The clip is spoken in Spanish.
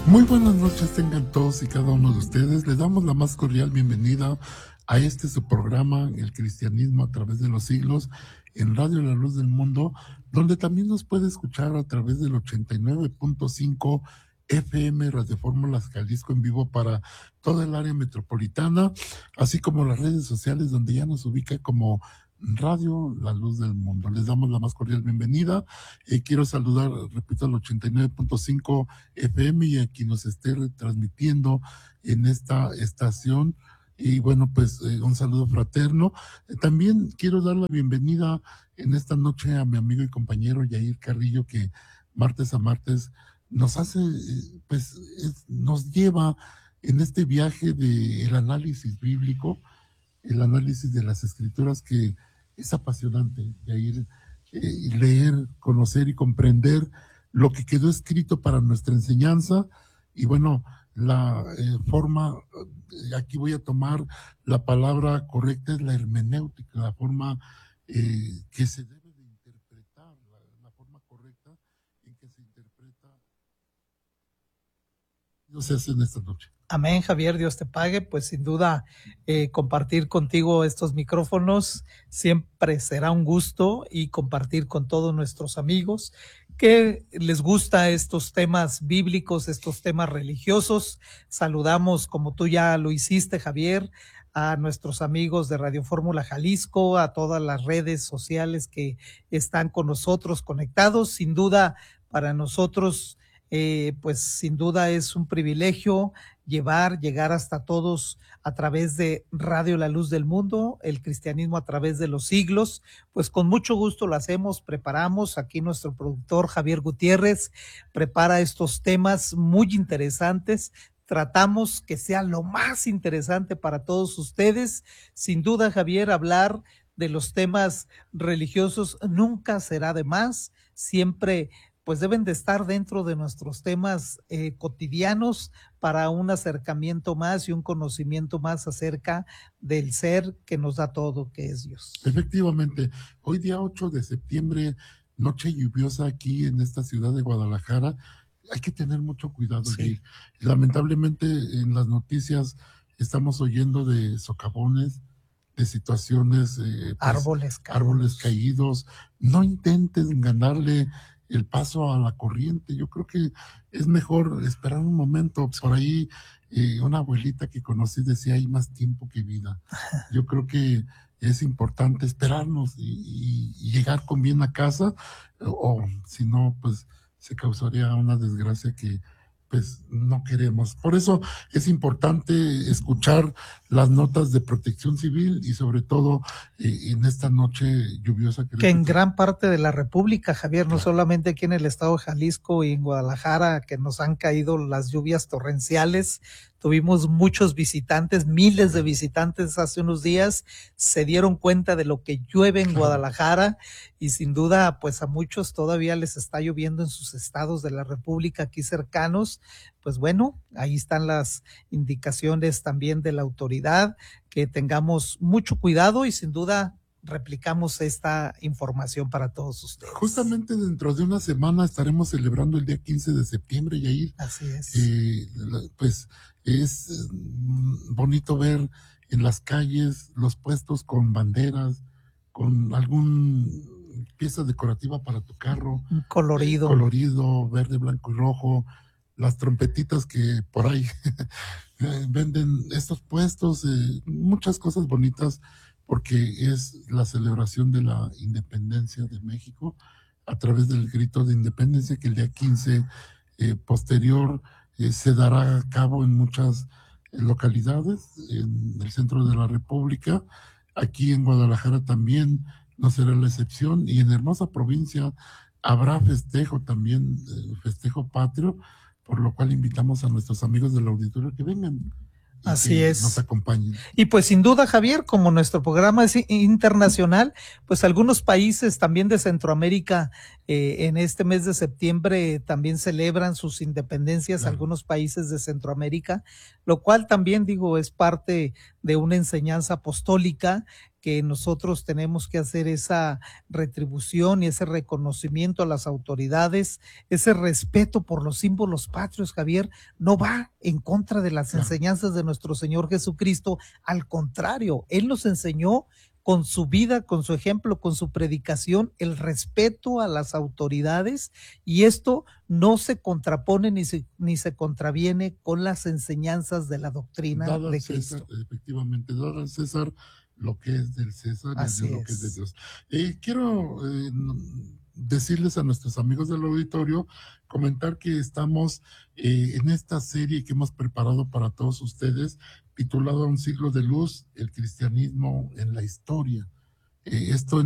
Muy buenas noches tengan todos y cada uno de ustedes. Les damos la más cordial bienvenida a su programa, El Cristianismo a través de los siglos, en Radio La Luz del Mundo, donde también nos puede escuchar a través del 89.5 FM Radio Fórmulas Jalisco en vivo para toda el área metropolitana, así como las redes sociales donde ya nos ubica como Radio La Luz del Mundo. Les damos la más cordial bienvenida. Quiero saludar, repito, al 89.5 FM y a quien nos esté retransmitiendo en esta estación. Y bueno, pues un saludo fraterno. También quiero dar la bienvenida en esta noche a mi amigo y compañero Yair Carrillo, que martes a martes nos hace, nos lleva en este viaje del análisis bíblico, el análisis de las escrituras, que es apasionante, Yair, leer, conocer y comprender lo que quedó escrito para nuestra enseñanza. Y bueno, la forma, aquí voy a tomar la palabra correcta, es la hermenéutica, la forma que se debe de interpretar, la forma correcta en que se interpreta. No se hace en esta noche. Amén, Javier, Dios te pague. Pues sin duda compartir contigo estos micrófonos siempre será un gusto, y compartir con todos nuestros amigos que les gusta estos temas bíblicos, estos temas religiosos. Saludamos, como tú ya lo hiciste, Javier, a nuestros amigos de Radio Fórmula Jalisco, a todas las redes sociales que están con nosotros conectados. Sin duda, para nosotros, pues sin duda es un privilegio llegar hasta todos a través de Radio La Luz del Mundo, el cristianismo a través de los siglos. Pues con mucho gusto lo hacemos, preparamos. Aquí nuestro productor Javier Gutiérrez prepara estos temas muy interesantes. Tratamos que sea lo más interesante para todos ustedes. Sin duda, Javier, hablar de los temas religiosos nunca será de más. Siempre pues deben de estar dentro de nuestros temas cotidianos, para un acercamiento más y un conocimiento más acerca del ser que nos da todo, que es Dios. Efectivamente, hoy día 8 de septiembre, noche lluviosa aquí en esta ciudad de Guadalajara. Hay que tener mucho cuidado. Sí. Lamentablemente en las noticias estamos oyendo de socavones, de situaciones, árboles caídos. No intenten ganarle el paso a la corriente. Yo creo que es mejor esperar un momento. Por ahí una abuelita que conocí decía: hay más tiempo que vida. Yo creo que es importante esperarnos y llegar con bien a casa, o si no, pues se causaría una desgracia que pues no queremos. Por eso es importante escuchar las notas de Protección Civil, y sobre todo en esta noche lluviosa que en gran parte de la República, Javier, no solamente aquí en el estado de Jalisco y en Guadalajara, que nos han caído las lluvias torrenciales. Tuvimos muchos visitantes, miles de visitantes hace unos días, se dieron cuenta de lo que llueve en Guadalajara, y sin duda, pues a muchos todavía les está lloviendo en sus estados de la República aquí cercanos. Pues bueno, ahí están las indicaciones también de la autoridad, que tengamos mucho cuidado, y sin duda replicamos esta información para todos ustedes. Justamente dentro de una semana estaremos celebrando el día 15 de septiembre, Yair. Así es. Pues es bonito ver en las calles los puestos con banderas, con algún pieza decorativa para tu carro. Colorido. Colorido, verde, blanco y rojo. Las trompetitas que por ahí venden estos puestos, muchas cosas bonitas, porque es la celebración de la independencia de México a través del grito de independencia, que el día 15 posterior se dará a cabo en muchas localidades en el centro de la República. Aquí en Guadalajara también no será la excepción, y en hermosa provincia habrá festejo también, festejo patrio, por lo cual invitamos a nuestros amigos del auditorio que vengan. Así es. Nos acompañen. Y pues sin duda, Javier, como nuestro programa es internacional, pues algunos países también de Centroamérica en este mes de septiembre también celebran sus independencias, claro. Algunos países de Centroamérica, lo cual también, digo, es parte de una enseñanza apostólica que nosotros tenemos que hacer esa retribución y ese reconocimiento a las autoridades, ese respeto por los símbolos patrios, Javier, no va en contra de las enseñanzas de nuestro Señor Jesucristo. Al contrario, Él nos enseñó con su vida, con su ejemplo, con su predicación, el respeto a las autoridades, y esto no se contrapone ni se contraviene con las enseñanzas de la doctrina Dado de al César, Cristo. efectivamente, dado al César lo que es del César y a Así Dios lo que es de es. Dios. Quiero decirles a nuestros amigos del auditorio, comentar que estamos en esta serie que hemos preparado para todos ustedes, titulada Un siglo de luz, el cristianismo en la historia. Esto